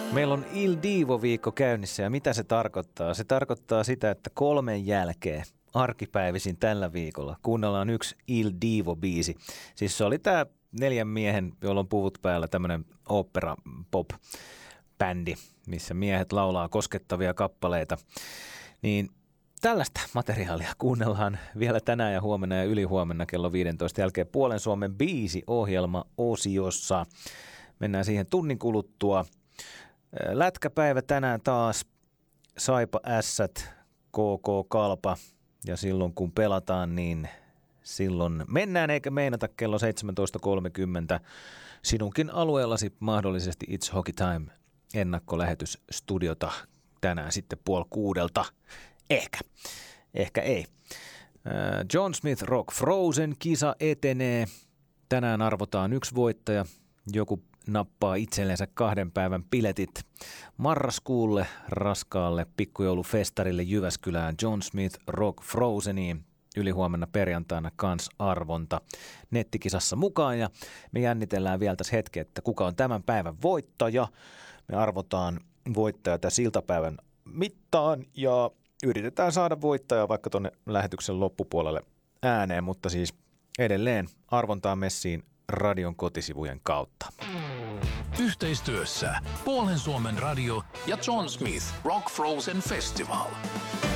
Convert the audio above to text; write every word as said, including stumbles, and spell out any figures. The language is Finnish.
Meillä on Il Divo-viikko käynnissä ja mitä se tarkoittaa? Se tarkoittaa sitä, että kolmen jälkeen arkipäivisin tällä viikolla kuunnellaan yksi Il Divo-biisi. Siis se oli tämä neljän miehen, jolla on puvut päällä, tämmöinen opera-pop-bändi, missä miehet laulaa koskettavia kappaleita. Niin tällaista materiaalia kuunnellaan vielä tänään ja huomenna ja ylihuomenna kello viisitoista jälkeen Puolen Suomen biisi-ohjelma-osiossa. Mennään siihen tunnin kuluttua. Lätkäpäivä tänään taas, Saipa Ässät, K K Kalpa, ja silloin kun pelataan, niin silloin mennään eikä meinata kello seitsemäntoista kolmekymmentä sinunkin alueellasi mahdollisesti It's Hockey Time ennakkolähetysstudiota tänään sitten puoli kuudelta. Ehkä, ehkä ei. John Smith Rock Frozen -kisa etenee. Tänään arvotaan yksi voittaja. Joku nappaa itsellensä kahden päivän piletit marraskuulle raskaalle pikkujoulufestarille Jyväskylään John Smith Rock Frozeniin. Ylihuomenna perjantaina kans arvonta nettikisassa mukaan ja me jännitellään vielä tässä hetki, että kuka on tämän päivän voittaja. Me arvotaan voittaja tässä iltapäivän mittaan ja yritetään saada voittaja vaikka tuonne lähetyksen loppupuolelle ääneen, mutta siis edelleen arvontaan messiin radion kotisivujen kautta. Yhteistyössä Puolen Suomen radio ja John Smith Rock Frozen Festival.